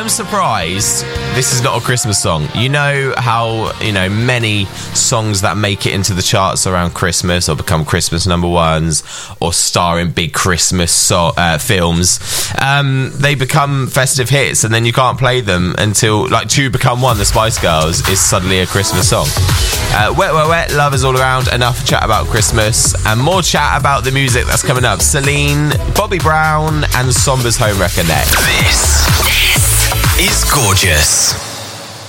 surprised this is not a Christmas song. You know how, many songs that make it into the charts around Christmas or become Christmas number ones or star in big Christmas films, they become festive hits and then you can't play them until, like, Two Become One, the Spice Girls, is suddenly a Christmas song. Wet, Wet, Wet, love is all around. Enough chat about Christmas and more chat about the music that's coming up. Celine, Bobby Brown and Sombra's home record next. This is Gorgeous.